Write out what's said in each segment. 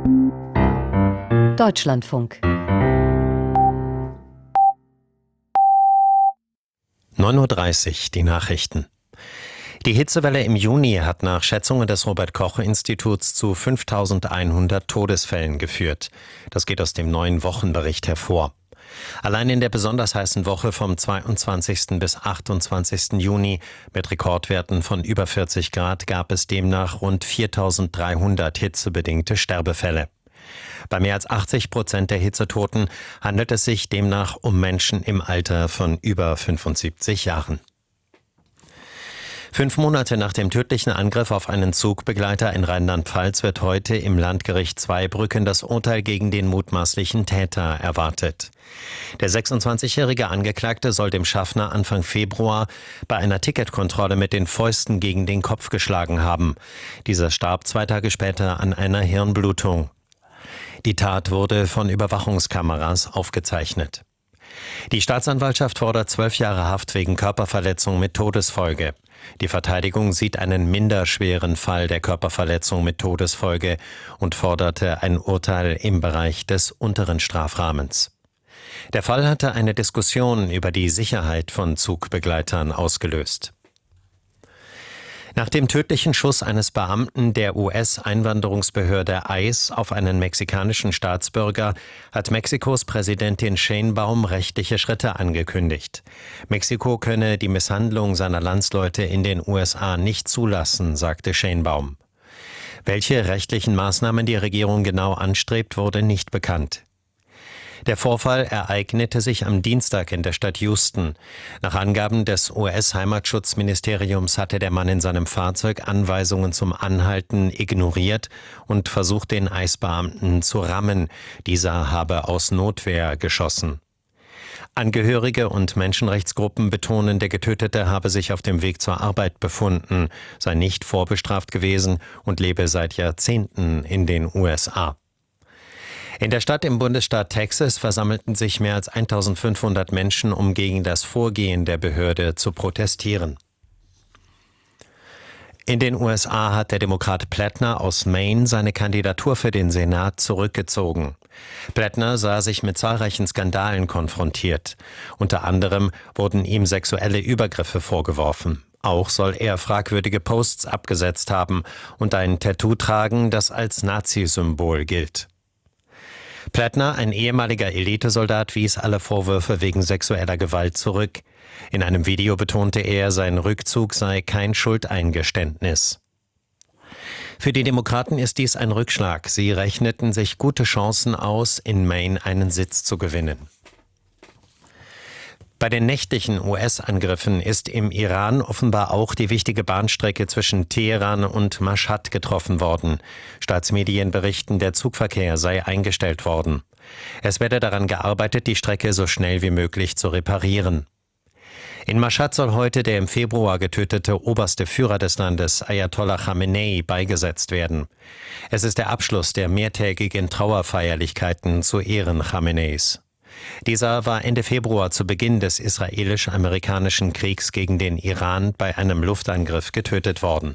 Deutschlandfunk. 9:30 Uhr, die Nachrichten. Die Hitzewelle im Juni hat nach Schätzungen des Robert-Koch-Instituts zu 5.100 Todesfällen geführt. Das geht aus dem neuen Wochenbericht hervor. Allein in der besonders heißen Woche vom 22. bis 28. Juni mit Rekordwerten von über 40 Grad gab es demnach rund 4.300 hitzebedingte Sterbefälle. Bei mehr als 80% der Hitzetoten handelt es sich demnach um Menschen im Alter von über 75 Jahren. 5 Monate nach dem tödlichen Angriff auf einen Zugbegleiter in Rheinland-Pfalz wird heute im Landgericht Zweibrücken das Urteil gegen den mutmaßlichen Täter erwartet. Der 26-jährige Angeklagte soll dem Schaffner Anfang Februar bei einer Ticketkontrolle mit den Fäusten gegen den Kopf geschlagen haben. Dieser starb 2 Tage später an einer Hirnblutung. Die Tat wurde von Überwachungskameras aufgezeichnet. Die Staatsanwaltschaft fordert 12 Jahre Haft wegen Körperverletzung mit Todesfolge. Die Verteidigung sieht einen minderschweren Fall der Körperverletzung mit Todesfolge und forderte ein Urteil im Bereich des unteren Strafrahmens. Der Fall hatte eine Diskussion über die Sicherheit von Zugbegleitern ausgelöst. Nach dem tödlichen Schuss eines Beamten der US-Einwanderungsbehörde ICE auf einen mexikanischen Staatsbürger hat Mexikos Präsidentin Sheinbaum rechtliche Schritte angekündigt. Mexiko könne die Misshandlung seiner Landsleute in den USA nicht zulassen, sagte Sheinbaum. Welche rechtlichen Maßnahmen die Regierung genau anstrebt, wurde nicht bekannt. Der Vorfall ereignete sich am Dienstag in der Stadt Houston. Nach Angaben des US-Heimatschutzministeriums hatte der Mann in seinem Fahrzeug Anweisungen zum Anhalten ignoriert und versucht, den ICE-Beamten zu rammen. Dieser habe aus Notwehr geschossen. Angehörige und Menschenrechtsgruppen betonen, der Getötete habe sich auf dem Weg zur Arbeit befunden, sei nicht vorbestraft gewesen und lebe seit Jahrzehnten in den USA. In der Stadt im Bundesstaat Texas versammelten sich mehr als 1.500 Menschen, um gegen das Vorgehen der Behörde zu protestieren. In den USA hat der Demokrat Plattner aus Maine seine Kandidatur für den Senat zurückgezogen. Plattner sah sich mit zahlreichen Skandalen konfrontiert. Unter anderem wurden ihm sexuelle Übergriffe vorgeworfen. Auch soll er fragwürdige Posts abgesetzt haben und ein Tattoo tragen, das als Nazi-Symbol gilt. Plattner, ein ehemaliger Elitesoldat, wies alle Vorwürfe wegen sexueller Gewalt zurück. In einem Video betonte er, sein Rückzug sei kein Schuldeingeständnis. Für die Demokraten ist dies ein Rückschlag. Sie rechneten sich gute Chancen aus, in Maine einen Sitz zu gewinnen. Bei den nächtlichen US-Angriffen ist im Iran offenbar auch die wichtige Bahnstrecke zwischen Teheran und Mashhad getroffen worden. Staatsmedien berichten, der Zugverkehr sei eingestellt worden. Es werde daran gearbeitet, die Strecke so schnell wie möglich zu reparieren. In Mashhad soll heute der im Februar getötete oberste Führer des Landes, Ayatollah Khamenei, beigesetzt werden. Es ist der Abschluss der mehrtägigen Trauerfeierlichkeiten zu Ehren Khameneis. Dieser war Ende Februar zu Beginn des israelisch-amerikanischen Kriegs gegen den Iran bei einem Luftangriff getötet worden.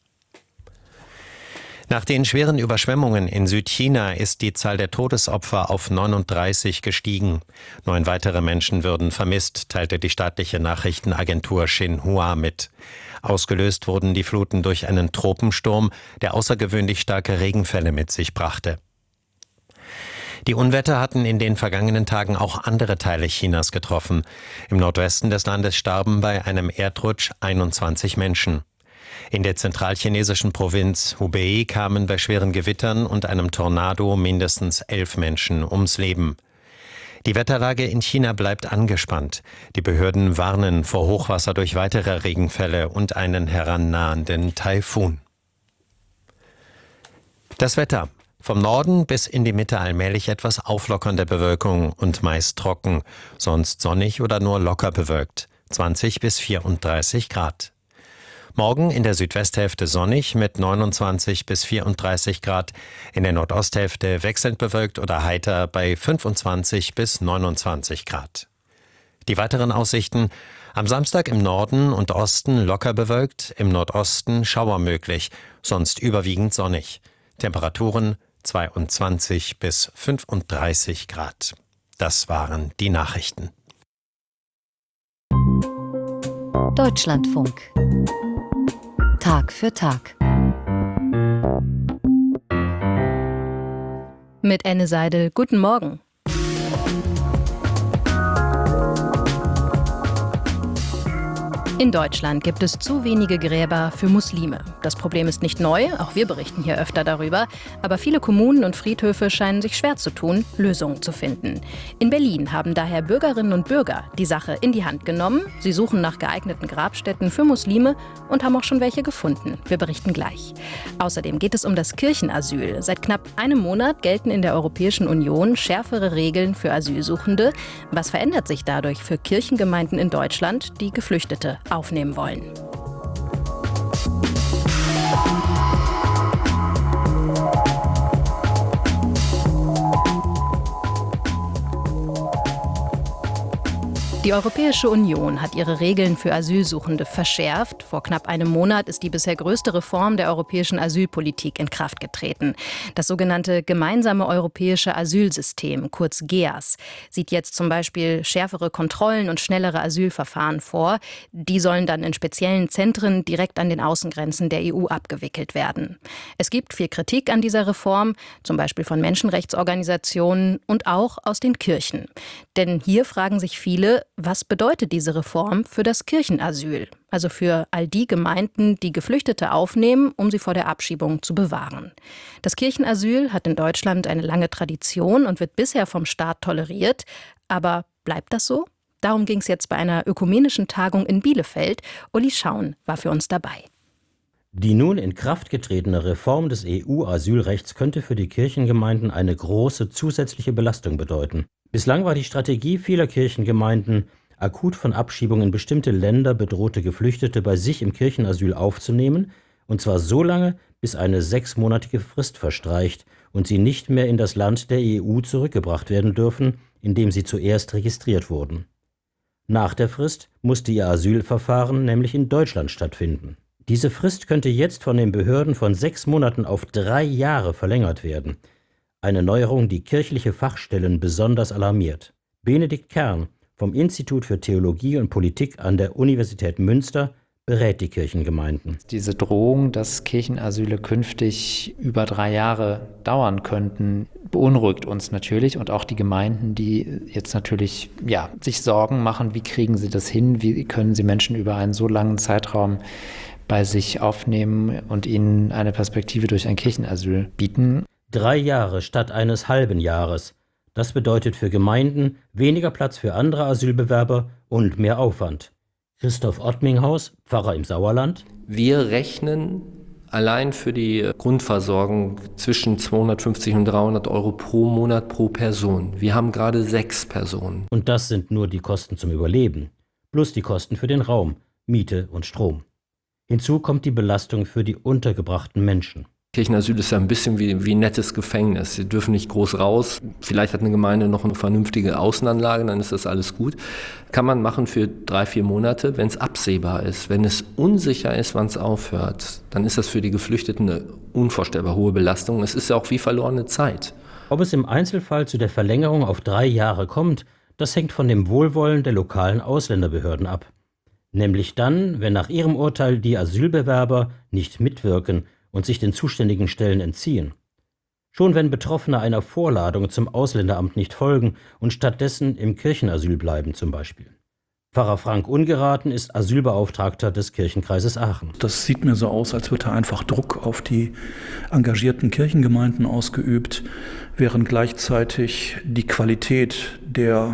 Nach den schweren Überschwemmungen in Südchina ist die Zahl der Todesopfer auf 39 gestiegen. 9 weitere Menschen würden vermisst, teilte die staatliche Nachrichtenagentur Xinhua mit. Ausgelöst wurden die Fluten durch einen Tropensturm, der außergewöhnlich starke Regenfälle mit sich brachte. Die Unwetter hatten in den vergangenen Tagen auch andere Teile Chinas getroffen. Im Nordwesten des Landes starben bei einem Erdrutsch 21 Menschen. In der zentralchinesischen Provinz Hubei kamen bei schweren Gewittern und einem Tornado mindestens 11 Menschen ums Leben. Die Wetterlage in China bleibt angespannt. Die Behörden warnen vor Hochwasser durch weitere Regenfälle und einen herannahenden Taifun. Das Wetter. Vom Norden bis in die Mitte allmählich etwas auflockernde Bewölkung und meist trocken, sonst sonnig oder nur locker bewölkt, 20 bis 34 Grad. Morgen in der Südwesthälfte sonnig mit 29 bis 34 Grad, in der Nordosthälfte wechselnd bewölkt oder heiter bei 25 bis 29 Grad. Die weiteren Aussichten: am Samstag im Norden und Osten locker bewölkt, im Nordosten Schauer möglich, sonst überwiegend sonnig. Temperaturen 22 bis 35 Grad. Das waren die Nachrichten. Deutschlandfunk. Tag für Tag. Mit Anne Seidel, guten Morgen. In Deutschland gibt es zu wenige Gräber für Muslime. Das Problem ist nicht neu, auch wir berichten hier öfter darüber. Aber viele Kommunen und Friedhöfe scheinen sich schwer zu tun, Lösungen zu finden. In Berlin haben daher Bürgerinnen und Bürger die Sache in die Hand genommen. Sie suchen nach geeigneten Grabstätten für Muslime und haben auch schon welche gefunden. Wir berichten gleich. Außerdem geht es um das Kirchenasyl. Seit knapp einem Monat gelten in der Europäischen Union schärfere Regeln für Asylsuchende. Was verändert sich dadurch für Kirchengemeinden in Deutschland, die Geflüchtete aufnehmen wollen? Die Europäische Union hat ihre Regeln für Asylsuchende verschärft. Vor knapp einem Monat ist die bisher größte Reform der europäischen Asylpolitik in Kraft getreten. Das sogenannte Gemeinsame Europäische Asylsystem, kurz GEAS, sieht jetzt zum Beispiel schärfere Kontrollen und schnellere Asylverfahren vor. Die sollen dann in speziellen Zentren direkt an den Außengrenzen der EU abgewickelt werden. Es gibt viel Kritik an dieser Reform, zum Beispiel von Menschenrechtsorganisationen und auch aus den Kirchen. Denn hier fragen sich viele, was bedeutet diese Reform für das Kirchenasyl, also für all die Gemeinden, die Geflüchtete aufnehmen, um sie vor der Abschiebung zu bewahren. Das Kirchenasyl hat in Deutschland eine lange Tradition und wird bisher vom Staat toleriert. Aber bleibt das so? Darum ging es jetzt bei einer ökumenischen Tagung in Bielefeld. Uli Schaun war für uns dabei. Die nun in Kraft getretene Reform des EU-Asylrechts könnte für die Kirchengemeinden eine große zusätzliche Belastung bedeuten. Bislang war die Strategie vieler Kirchengemeinden, akut von Abschiebung in bestimmte Länder bedrohte Geflüchtete bei sich im Kirchenasyl aufzunehmen, und zwar so lange, bis eine 6-monatige Frist verstreicht und sie nicht mehr in das Land der EU zurückgebracht werden dürfen, in dem sie zuerst registriert wurden. Nach der Frist musste ihr Asylverfahren nämlich in Deutschland stattfinden. Diese Frist könnte jetzt von den Behörden von 6 Monaten auf 3 Jahre verlängert werden. Eine Neuerung, die kirchliche Fachstellen besonders alarmiert. Benedikt Kern vom Institut für Theologie und Politik an der Universität Münster berät die Kirchengemeinden. Diese Drohung, dass Kirchenasyle künftig über 3 Jahre dauern könnten, beunruhigt uns natürlich und auch die Gemeinden, die jetzt natürlich sich Sorgen machen, wie kriegen sie das hin, wie können sie Menschen über einen so langen Zeitraum bei sich aufnehmen und ihnen eine Perspektive durch ein Kirchenasyl bieten. 3 Jahre statt eines halben Jahres. Das bedeutet für Gemeinden weniger Platz für andere Asylbewerber und mehr Aufwand. Christoph Ottminghaus, Pfarrer im Sauerland. Wir rechnen allein für die Grundversorgung zwischen 250 und 300 Euro pro Monat pro Person. Wir haben gerade 6 Personen. Und das sind nur die Kosten zum Überleben, plus die Kosten für den Raum, Miete und Strom. Hinzu kommt die Belastung für die untergebrachten Menschen. Kirchenasyl ist ja ein bisschen wie ein nettes Gefängnis. Sie dürfen nicht groß raus. Vielleicht hat eine Gemeinde noch eine vernünftige Außenanlage, dann ist das alles gut. Kann man machen für 3-4 Monate, wenn es absehbar ist. Wenn es unsicher ist, wann es aufhört, dann ist das für die Geflüchteten eine unvorstellbar hohe Belastung. Es ist ja auch wie verlorene Zeit. Ob es im Einzelfall zu der Verlängerung auf 3 Jahre kommt, das hängt von dem Wohlwollen der lokalen Ausländerbehörden ab. Nämlich dann, wenn nach ihrem Urteil die Asylbewerber nicht mitwirken und sich den zuständigen Stellen entziehen. Schon wenn Betroffene einer Vorladung zum Ausländeramt nicht folgen und stattdessen im Kirchenasyl bleiben zum Beispiel. Pfarrer Frank Ungeraten ist Asylbeauftragter des Kirchenkreises Aachen. Das sieht mir so aus, als wird da einfach Druck auf die engagierten Kirchengemeinden ausgeübt, während gleichzeitig die Qualität der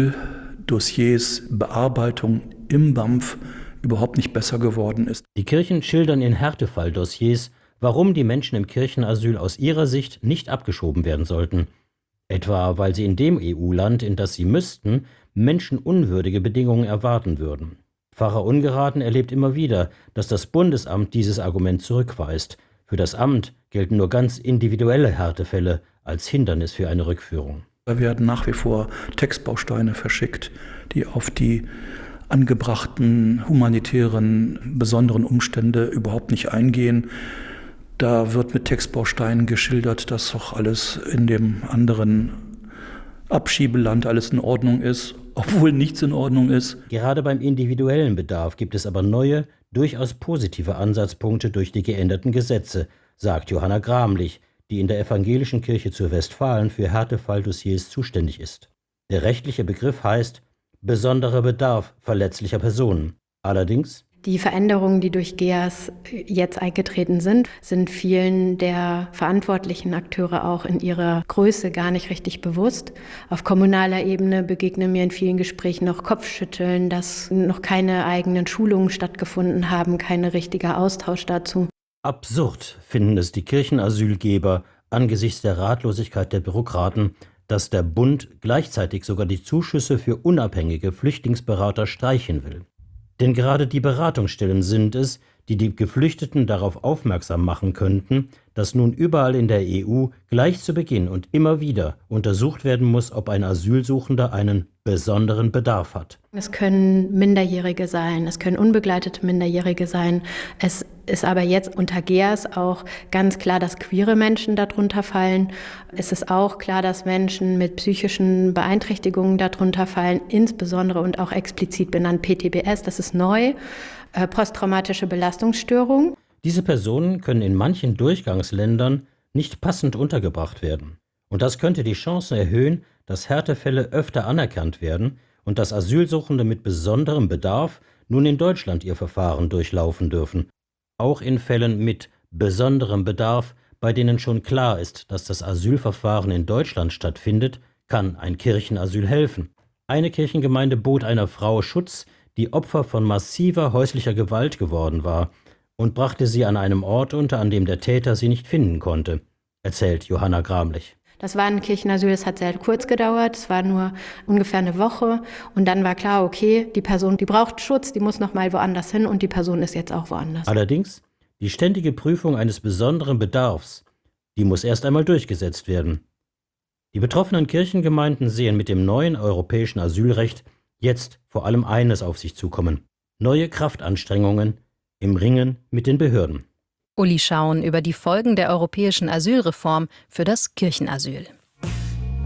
Asyldossiers, Bearbeitung im BAMF überhaupt nicht besser geworden ist. Die Kirchen schildern in Härtefalldossiers, warum die Menschen im Kirchenasyl aus ihrer Sicht nicht abgeschoben werden sollten. Etwa, weil sie in dem EU-Land, in das sie müssten, menschenunwürdige Bedingungen erwarten würden. Pfarrer Ungeraten erlebt immer wieder, dass das Bundesamt dieses Argument zurückweist. Für das Amt gelten nur ganz individuelle Härtefälle als Hindernis für eine Rückführung. Da werden nach wie vor Textbausteine verschickt, die auf die angebrachten humanitären besonderen Umstände überhaupt nicht eingehen. Da wird mit Textbausteinen geschildert, dass doch alles in dem anderen Abschiebeland alles in Ordnung ist, obwohl nichts in Ordnung ist. Gerade beim individuellen Bedarf gibt es aber neue, durchaus positive Ansatzpunkte durch die geänderten Gesetze, sagt Johanna Gramlich, die in der Evangelischen Kirche zu Westfalen für Härtefalldossiers zuständig ist. Der rechtliche Begriff heißt besonderer Bedarf verletzlicher Personen. Allerdings die Veränderungen, die durch GEAS jetzt eingetreten sind, sind vielen der verantwortlichen Akteure auch in ihrer Größe gar nicht richtig bewusst. Auf kommunaler Ebene begegnen mir in vielen Gesprächen noch Kopfschütteln, dass noch keine eigenen Schulungen stattgefunden haben, kein richtiger Austausch dazu. Absurd finden es die Kirchenasylgeber angesichts der Ratlosigkeit der Bürokraten, dass der Bund gleichzeitig sogar die Zuschüsse für unabhängige Flüchtlingsberater streichen will. Denn gerade die Beratungsstellen sind es, die die Geflüchteten darauf aufmerksam machen könnten, dass nun überall in der EU gleich zu Beginn und immer wieder untersucht werden muss, ob ein Asylsuchender einen besonderen Bedarf hat. Es können Minderjährige sein, es können unbegleitete Minderjährige sein. Es ist aber jetzt unter GEAS auch ganz klar, dass queere Menschen darunter fallen. Es ist auch klar, dass Menschen mit psychischen Beeinträchtigungen darunter fallen, insbesondere und auch explizit benannt PTBS, das ist neu, posttraumatische Belastungsstörung. Diese Personen können in manchen Durchgangsländern nicht passend untergebracht werden. Und das könnte die Chancen erhöhen, dass Härtefälle öfter anerkannt werden und dass Asylsuchende mit besonderem Bedarf nun in Deutschland ihr Verfahren durchlaufen dürfen. Auch in Fällen mit besonderem Bedarf, bei denen schon klar ist, dass das Asylverfahren in Deutschland stattfindet, kann ein Kirchenasyl helfen. Eine Kirchengemeinde bot einer Frau Schutz, die Opfer von massiver häuslicher Gewalt geworden war, und brachte sie an einem Ort unter, an dem der Täter sie nicht finden konnte, erzählt Johanna Gramlich. Das war ein Kirchenasyl, das hat sehr kurz gedauert, es war nur ungefähr eine Woche und dann war klar, okay, die Person, die braucht Schutz, die muss noch mal woanders hin und die Person ist jetzt auch woanders. Allerdings, die ständige Prüfung eines besonderen Bedarfs, die muss erst einmal durchgesetzt werden. Die betroffenen Kirchengemeinden sehen mit dem neuen europäischen Asylrecht jetzt vor allem eines auf sich zukommen: neue Kraftanstrengungen im Ringen mit den Behörden. Uli Schauen über die Folgen der europäischen Asylreform für das Kirchenasyl.